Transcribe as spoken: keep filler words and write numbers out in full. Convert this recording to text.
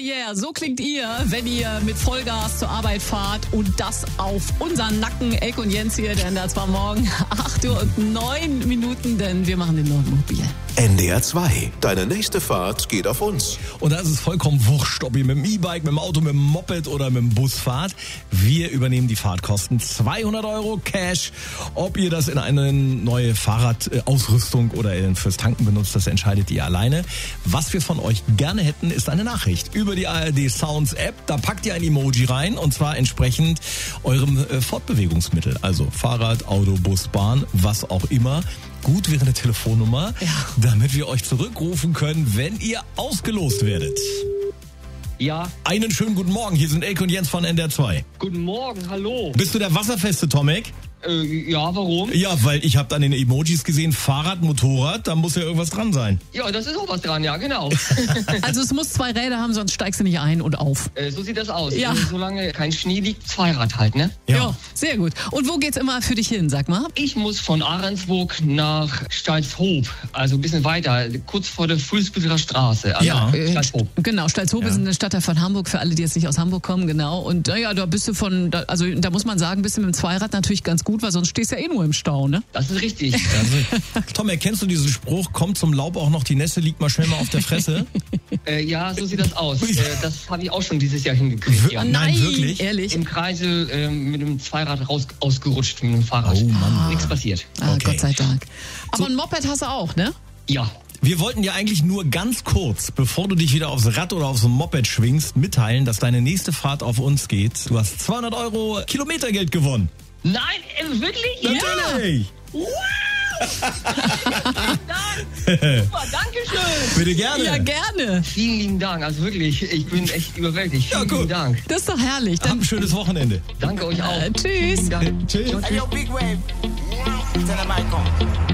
yeah, so klingt ihr, wenn ihr mit Vollgas zur Arbeit fahrt und das auf unseren Nacken. Elke und Jens hier, denn das war morgen acht Uhr und neun Minuten, denn wir machen den neuen Mobil. N D R zwei, deine nächste Fahrt geht auf uns. Und da ist es vollkommen wurscht, ob ihr mit dem E-Bike, mit dem Auto, mit dem Moped oder mit dem Bus fahrt. Wir übernehmen die Fahrtkosten. zweihundert Euro Cash. Ob ihr das in eine neue Fahrradausrüstung oder fürs Tanken benutzt, das entscheidet ihr alleine. Was wir von euch gerne hätten, ist eine Nachricht über die A R D Sounds App. Da packt ihr ein Emoji rein und zwar entsprechend eurem äh, Fortbewegungsmittel. Also Fahrrad, Auto, Bus, Bahn, was auch immer. Gut wäre eine Telefonnummer, ja, damit wir euch zurückrufen können, wenn ihr ausgelost werdet. Ja. Einen schönen guten Morgen, hier sind Elke und Jens von N D R zwei. Guten Morgen, hallo. Bist du der Wasserfeste, Tomek? Äh, ja, warum? Ja, weil ich habe dann in den Emojis gesehen, Fahrrad, Motorrad, da muss ja irgendwas dran sein. Ja, das ist auch was dran, ja, genau. Also es muss zwei Räder haben, sonst steigst du nicht ein und auf. Äh, so sieht das aus. Ja. Also, solange kein Schnee liegt, Zweirad halt, ne? Ja. Ja, sehr gut. Und wo geht's immer für dich hin, sag mal? Ich muss von Ahrensburg nach Stalzhoop, also ein bisschen weiter, kurz vor der Fulsbütteler Straße. Also Ja. Stalzhoop. Genau, Stalzhoop Ja. ist eine Stadtteil von Hamburg, für alle, die jetzt nicht aus Hamburg kommen, genau. Und äh, ja, da bist du von, da, also da muss man sagen, bist du mit dem Zweirad natürlich ganz gut, weil sonst stehst du ja eh nur im Stau, ne? Das ist richtig. Tom, erkennst du diesen Spruch, kommt zum Laub auch noch die Nässe, liegt mal schnell mal auf der Fresse? äh, ja, so sieht das aus. Äh, das habe ich auch schon dieses Jahr hingekriegt, ja. Nein, wirklich? Ehrlich? Im Kreisel äh, mit dem Zweirad raus, ausgerutscht mit dem Fahrrad. Oh Mann. Nichts passiert. Ah, Okay. Gott sei Dank. Aber So. ein Moped hast du auch, ne? Ja. Wir wollten ja eigentlich nur ganz kurz, bevor du dich wieder aufs Rad oder aufs Moped schwingst, mitteilen, dass deine nächste Fahrt auf uns geht. Du hast zweihundert Euro Kilometergeld gewonnen. Nein, äh, wirklich? Natürlich! Wow! Super, danke schön. Bitte gerne. Ja, gerne. Vielen lieben Dank, also wirklich, ich bin echt überwältigt. Vielen Ja, gut. lieben Dank. Das ist doch herrlich. Hab Dann, ein schönes Wochenende. Danke euch auch. Äh, tschüss. Vielen Dank. Tschüss. Ciao, Hey, yo, big wave. Tell them I come.